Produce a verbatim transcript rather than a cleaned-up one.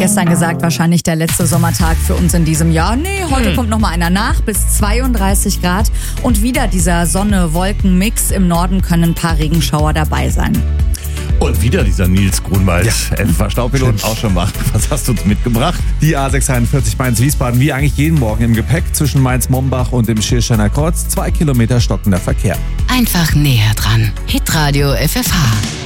Gestern gesagt, wahrscheinlich der letzte Sommertag für uns in diesem Jahr. Nee, heute hm. kommt noch mal einer nach, bis zweiunddreißig Grad. Und wieder dieser Sonne-Wolken-Mix. Im Norden können ein paar Regenschauer dabei sein. Und wieder dieser Nils Grunwald, ja. F V-Pilot, auch schon wach. Was hast du uns mitgebracht? Die A sechsundeinundvierzig Mainz-Wiesbaden, wie eigentlich jeden Morgen im Gepäck zwischen Mainz-Mombach und dem Schiersteiner Kreuz. Zwei Kilometer stockender Verkehr. Einfach näher dran. Hitradio F F H.